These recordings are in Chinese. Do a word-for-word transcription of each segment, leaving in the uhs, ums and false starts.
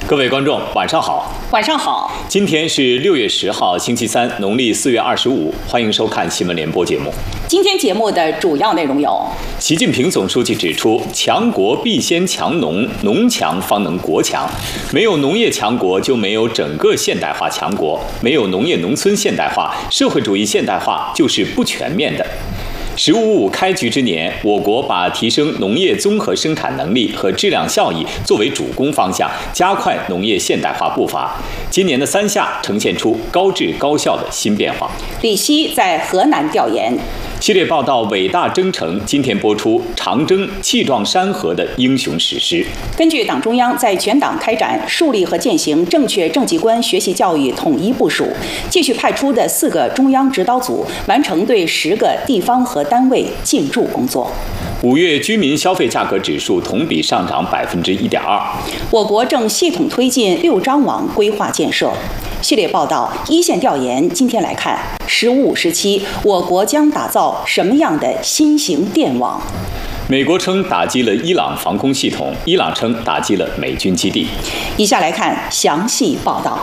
各位观众，晚上好。 晚上好。 今天是六月十号，星期三，农历四月二十五。欢迎收看新闻联播节目。 今天节目的主要内容有： 习近平总书记指出，强国必先强农，农强方能国强。没有农业强国，就没有整个现代化强国；没有农业农村现代化，社会主义现代化就是不全面的。十五五开局之年，我国把提升农业综合生产能力和质量效益作为主攻方向，加快农业现代化步伐。今年的三下呈现出高质高效的新变化。 李希在河南调研。 系列报道《伟大征程》今天播出长征气壮山河的英雄史诗。 根据党中央在全党开展树立和践行正确政绩观学习教育统一部署，继续派出的四个中央指导组完成对十个地方和单位进驻工作。 五月居民消费价格指数同比上涨百分之一点二。 我国正系统推进六张网规划建设。系列报道一线调研，今天来看十五五时期，我国将打造什么样的新型电网？ 美国称打击了伊朗防空系统，伊朗称打击了美军基地。 以下来看详细报道。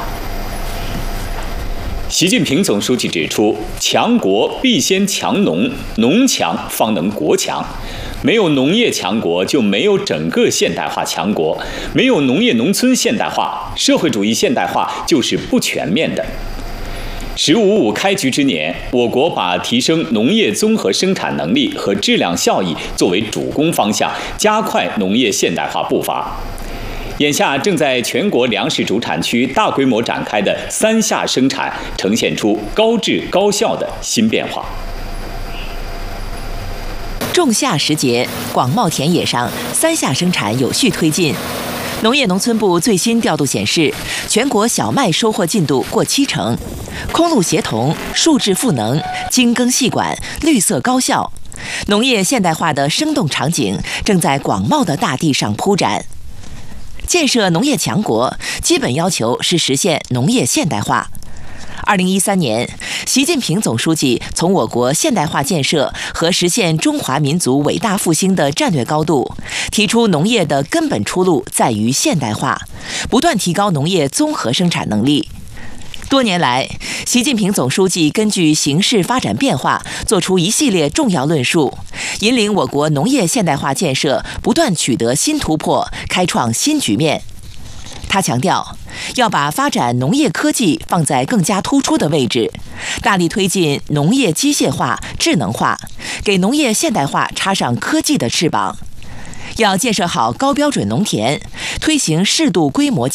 习近平总书记指出，强国必先强农，农强方能国强。没有农业强国，就没有整个现代化强国；没有农业农村现代化，社会主义现代化就是不全面的。十五五开局之年，我国把提升农业综合生产能力和质量效益作为主攻方向，加快农业现代化步伐。眼下正在全国粮食主产区大规模展开的三下生产，呈现出高质高效的新变化。 仲夏时节，广袤田野上三下生产有序推进。农业农村部最新调度显示，全国小麦收获进度过七成，空路协同、数质赋能、精耕细管、绿色高效，农业现代化的生动场景正在广袤的大地上铺展。建设农业强国，基本要求是实现农业现代化。二零一三年，习近平总书记从我国现代化建设和实现中华民族伟大复兴的战略高度，提出农业的根本出路在于现代化，不断提高农业综合生产能力。多年来，习近平总书记根据形势发展变化，作出一系列重要论述，引领我国农业现代化建设不断取得新突破，开创新局面。他强调，要把发展农业科技放在更加突出的位置，大力推进农业机械化、智能化，给农业现代化插上科技的翅膀。要建设好高标准农田，推行适度规模